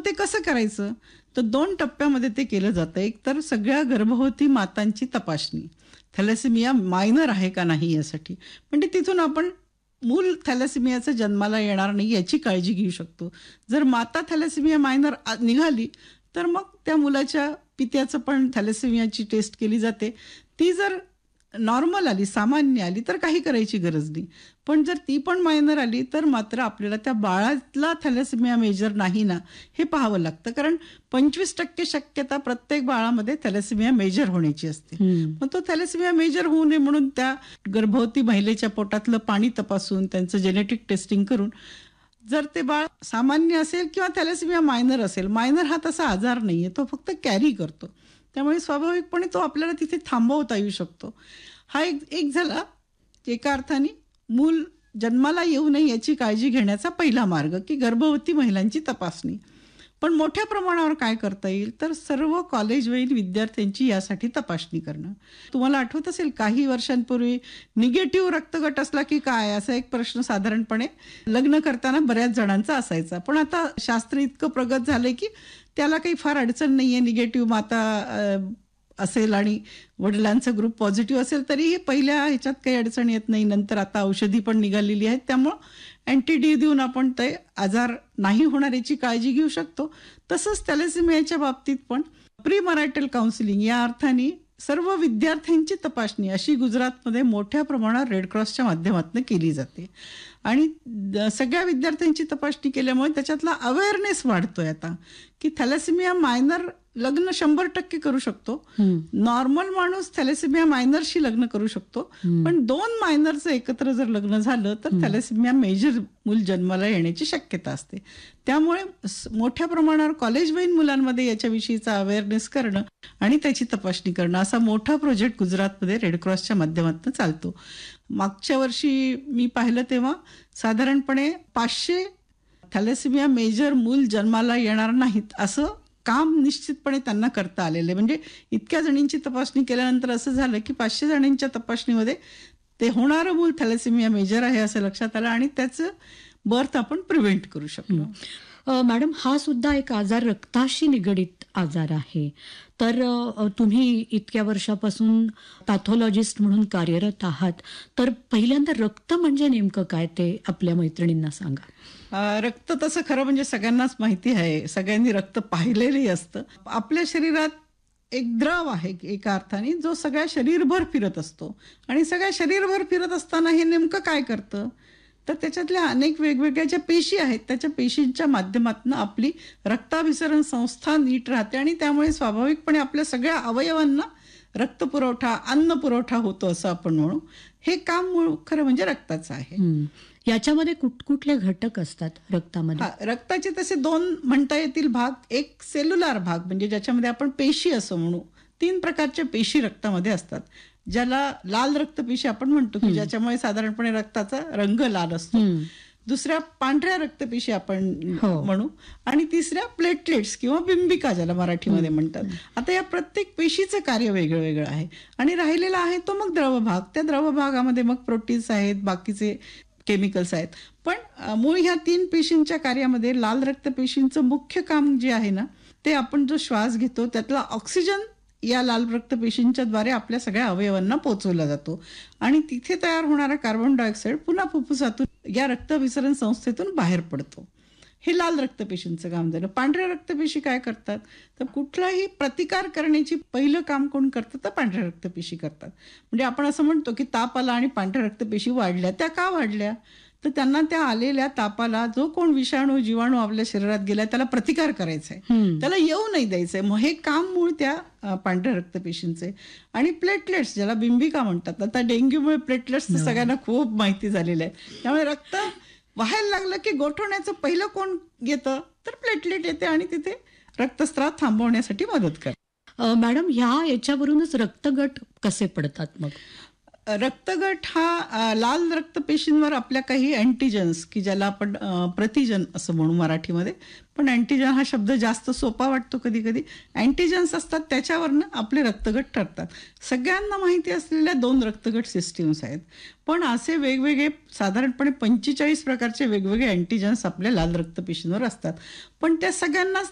ते कसं करायचं? तर 2 टप्प्यामध्ये ते केलं जातं. एक तर सगळ्या गर्भवती मातांची तपासणी. थॅलेसेमिया मायनर आहे का नाही यासाठी. म्हणजे तिथून आपण मूल थॅलेसेमियाचं जन्माला येणार नाही याची काळजी घेऊ शकतो. जर माता थॅलेसेमिया मायनर निघाली, तर मग त्या मुलाच्या पित्याचं पण थॅलेसेमियाची टेस्ट केली जाते. ती जर नॉर्मल आली, सामान्य आली, तर काही करायची गरज नाही. पण जर ती पण मायनर आली, तर मात्र आपल्याला त्या बाळाला थॅलेसेमिया मेजर नाही ना, हे पाहावं लागतं. कारण 25% शक्यता प्रत्येक बाळामध्ये थॅलेसेमिया मेजर होण्याची असते. मग तो थॅलेसेमिया मेजर होऊ नये म्हणून त्या गर्भवती महिलेच्या पोटातलं पाणी तपासून, त्यांचं जेनेटिक टेस्टिंग करून, जर ते बाळ सामान्य असेल किंवा थॅलेसेमिया मायनर असेल, मायनर हा तसा आजार नाहीये, तो फक्त कॅरी करतो. त्यामुळे स्वाभाविकपणे तो आपल्याला तिथे थांबवता येऊ शकतो. हा एक झाला एका अर्थाने मूल जन्माला येऊ नये याची काळजी घेण्याचा पहिला मार्ग, की गर्भवती महिलांची तपासणी. पण मोठ्या प्रमाणावर काय करता येईल, तर सर्व कॉलेजवरील विद्यार्थ्यांची यासाठी तपासणी करणं. तुम्हाला आठवत असेल काही वर्षांपूर्वी निगेटिव्ह रक्तगट असला की काय, असा एक प्रश्न साधारणपणे लग्न करताना बऱ्याच जणांचा असायचा. पण आता शास्त्र इतकं प्रगत झालंय की त्याला काही फार अडचण नाहीये. निगेटिव्ह माता असेल आणि वडिलांचा ग्रुप पॉझिटिव्ह असेल तरीही पहिल्या ह्याच्यात काही अडचण येत नाही. नंतर आता औषधी पण निघालेली आहेत, त्यामुळं अँटी-डी देऊन आपण ते आजार नाही होणार याची काळजी घेऊ शकतो. तसंच थॅलेसेमियाच्या बाबतीत पण प्री मॅरिटल काउन्सिलिंग या अर्थाने सर्व विद्यार्थ्यांची तपासणी अशी गुजरातमध्ये मोठ्या प्रमाणात रेडक्रॉसच्या माध्यमातून केली जाते. आणि सगळ्या विद्यार्थ्यांची तपासणी केल्यामुळे त्याच्यातला अवेअरनेस वाढतोय आता, की थॅलेसेमिया मायनर लग्न 100% करू शकतो. नॉर्मल माणूस थॅलेसेमिया मायनरशी लग्न करू शकतो. पण 2 मायनरचं एकत्र जर लग्न झालं तर थॅलेसेमिया मेजर मूल जन्माला येण्याची शक्यता असते. त्यामुळे मोठ्या प्रमाणावर कॉलेजवयीन मुलांमध्ये याच्याविषयीचा अवेअरनेस करणं आणि त्याची तपासणी करणं असा मोठा प्रोजेक्ट गुजरातमध्ये रेडक्रॉसच्या माध्यमातून चालतो. मागच्या वर्षी मी पाहिलं तेव्हा साधारणपणे 500 थॅलेसेमिया मेजर मूल जन्माला येणार नाहीत असं काम निश्चितपणे त्यांना करता आलेलं आहे. म्हणजे इतक्या जणींची तपासणी केल्यानंतर असं झालं की 500 जणींच्या तपासणीमध्ये ते होणारं मूल थॅलेसेमिया मेजर आहे असं लक्षात आलं आणि त्याचं बर्थ आपण प्रिव्हेंट करू शकतो. मॅडम, हा सुद्धा एक आजार रक्ताशी निगडीत आजार आहे. तर तुम्ही इतक्या वर्षापासून पॅथॉलॉजिस्ट म्हणून कार्यरत आहात, तर पहिल्यांदा रक्त म्हणजे नेमकं काय ते आपल्या मैत्रिणींना सांगा. रक्त तसं खरं म्हणजे सगळ्यांनाच माहिती आहे, सगळ्यांनी रक्त पाहिलेलंही असतं. आपल्या शरीरात एक द्रव आहे एका अर्थाने, जो सगळ्या शरीरभर फिरत असतो. आणि सगळ्या शरीरभर फिरत असताना हे नेमकं काय करतं, तर त्याच्यातल्या अनेक वेगवेगळ्या ज्या पेशी आहेत त्याच्या पेशींच्या माध्यमातून आपली रक्ताभिसरण संस्था नीट राहते आणि त्यामुळे स्वाभाविकपणे आपल्या सगळ्या अवयवांना रक्तपुरवठा, अन्न पुरवठा होतो असं आपण म्हणू. हे काम खरं म्हणजे रक्ताचं आहे. याच्यामध्ये कुठकुठले घटक असतात रक्तामध्ये? रक्ताचे तसे 2 म्हणता येतील भाग. एक सेल्युलर भाग म्हणजे ज्याच्यामध्ये आपण पेशी असं म्हणू. 3 प्रकारच्या पेशी रक्तामध्ये असतात, ज्याला लाल रक्तपेशी आपण म्हणतो की ज्याच्यामुळे साधारणपणे रक्ताचा रंग लाल असतो. दुसऱ्या पांढऱ्या रक्तपेशी आपण म्हणू आणि तिसऱ्या प्लेटलेट्स किंवा बिंबिका ज्याला मराठीमध्ये म्हणतात. आता या प्रत्येक पेशीचं कार्य वेगळं वेगळं आहे. आणि राहिलेला आहे तो मग द्रव भाग. त्या द्रव भागामध्ये मग प्रोटीन्स आहेत, बाकीचे केमिकल्स आहेत. पण मूळ ह्या 3 पेशींच्या कार्यामध्ये लाल रक्तपेशींचं मुख्य काम जे आहे ना, ते आपण जो श्वास घेतो त्यातला ऑक्सिजन या लाल रक्तपेशींच्या द्वारे आपल्या सगळ्या अवयवांना पोहोचवला जातो आणि तिथे तयार होणारा कार्बन डायऑक्साईड पुन्हा फुफ्फुसातून या रक्तविसरण संस्थेतून बाहेर पडतो. हे लाल रक्तपेशींचं काम झालं. पांढऱ्या रक्तपेशी काय करतात, तर कुठलाही प्रतिकार करण्याची पहिलं काम कोण करतं, तर पांढऱ्या रक्तपेशी करतात. म्हणजे आपण असं म्हणतो की ताप आला आणि पांढऱ्या रक्तपेशी वाढल्या. त्या का वाढल्या, तर त्यांना त्या आलेल्या तापाला जो कोण विषाणू जीवाणू आपल्या शरीरात गेला त्याला प्रतिकार करायचा आहे, त्याला येऊ नाही द्यायचंय. मग हे काम मूळ त्या पांढऱ्या रक्तपेशींचे. आणि प्लेटलेट्स ज्याला बिंबिका म्हणतात, आता डेंग्यूमुळे प्लेटलेट्स सगळ्यांना खूप माहिती झालेलं आहे. त्यामुळे रक्त व्हायला लागलं की गोठवण्याचं पहिलं कोण येतं, तर प्लेटलेट येते आणि तिथे रक्तस्राव थांबवण्यासाठी मदत करते. मॅडम, याच्यावरूनच रक्तगट कसे पडतात मग? रक्तगट हा लाल रक्तपेशींवर आपल्या काही अँटीजन्स की ज्याला आपण प्रतिजन असं म्हणू मराठीमध्ये, पण अँटीजन हा शब्द जास्त सोपा वाटतो कधी कधी. अँटीजन्स असतात त्याच्यावरनं आपले रक्तगट ठरतात. सगळ्यांना माहिती असलेल्या 2 रक्तगट सिस्टीम्स आहेत, पण असे वेगवेगळे साधारणपणे 45 प्रकारचे वेगवेगळे अँटीजन्स आपल्या लाल रक्तपेशींवर असतात. पण त्या सगळ्यांनाच